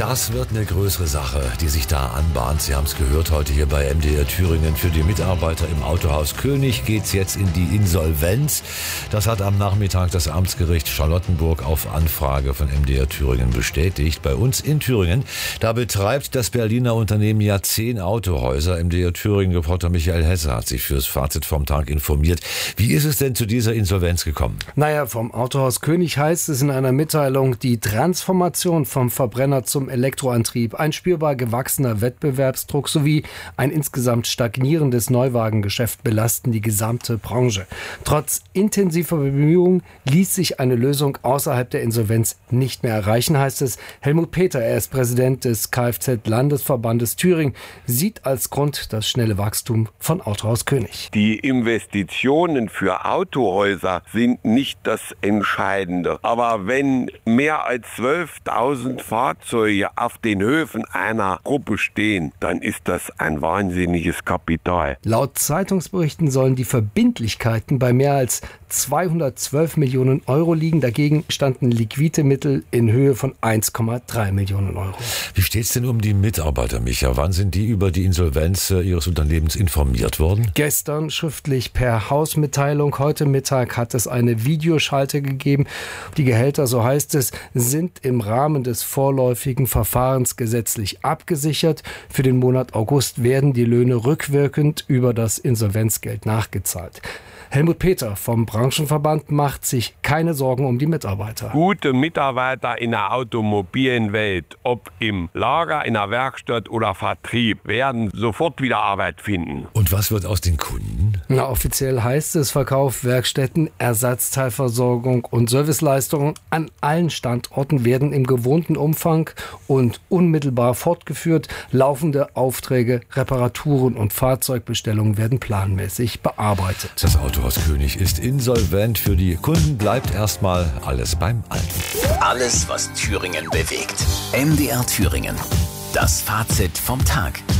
Das wird eine größere Sache, die sich da anbahnt. Sie haben es gehört heute hier bei MDR Thüringen. Für die Mitarbeiter im Autohaus König geht's jetzt in die Insolvenz. Das hat am Nachmittag das Amtsgericht Charlottenburg auf Anfrage von MDR Thüringen bestätigt. Bei uns in Thüringen, da betreibt das Berliner Unternehmen ja 10 Autohäuser. MDR Thüringen-Reporter Michael Hesse hat sich fürs Fazit vom Tag informiert. Wie ist es denn zu dieser Insolvenz gekommen? Naja, vom Autohaus König heißt es in einer Mitteilung, die Transformation vom Verbrenner zum Elektroantrieb, ein spürbar gewachsener Wettbewerbsdruck sowie ein insgesamt stagnierendes Neuwagengeschäft belasten die gesamte Branche. Trotz intensiver Bemühungen ließ sich eine Lösung außerhalb der Insolvenz nicht mehr erreichen, heißt es. Helmut Peter, er ist Präsident des Kfz-Landesverbandes Thüringen, sieht als Grund das schnelle Wachstum von Autohaus König. Die Investitionen für Autohäuser sind nicht das Entscheidende. Aber wenn mehr als 12.000 Fahrzeuge auf den Höfen einer Gruppe stehen, dann ist das ein wahnsinniges Kapital. Laut Zeitungsberichten sollen die Verbindlichkeiten bei mehr als 212 Millionen Euro liegen. Dagegen standen liquide Mittel in Höhe von 1,3 Millionen Euro. Wie steht's denn um die Mitarbeiter, Micha? Wann sind die über die Insolvenz ihres Unternehmens informiert worden? Gestern schriftlich per Hausmitteilung. Heute Mittag hat es eine Videoschalte gegeben. Die Gehälter, so heißt es, sind im Rahmen des vorläufigen Verfahrens gesetzlich abgesichert. Für den Monat August werden die Löhne rückwirkend über das Insolvenzgeld nachgezahlt. Helmut Peter vom Branchenverband macht sich keine Sorgen um die Mitarbeiter. Gute Mitarbeiter in der automobilen Welt, ob im Lager, in der Werkstatt oder Vertrieb, werden sofort wieder Arbeit finden. Und was wird aus den Kunden? Na, offiziell heißt es Verkauf, Werkstätten, Ersatzteilversorgung und Serviceleistungen an allen Standorten werden im gewohnten Umfang und unmittelbar fortgeführt. Laufende Aufträge, Reparaturen und Fahrzeugbestellungen werden planmäßig bearbeitet. Das Autohaus König ist insolvent. Für die Kunden bleibt erstmal alles beim Alten. Alles, was Thüringen bewegt. MDR Thüringen. Das Fazit vom Tag.